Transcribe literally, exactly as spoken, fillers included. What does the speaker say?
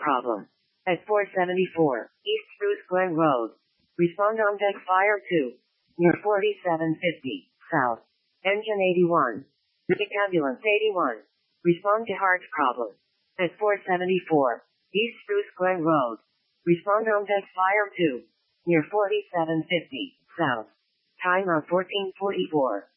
problem. At four seventy-four, East Spruce Glen Road. Respond on deck fire two. Near forty-seven fifty, south. Engine eighty-one. Dick ambulance eighty-one. Respond to heart problem. At four seventy-four, East Spruce Glen Road. Respond on deck fire two. Near forty-seven fifty, south. Time on fourteen forty-four.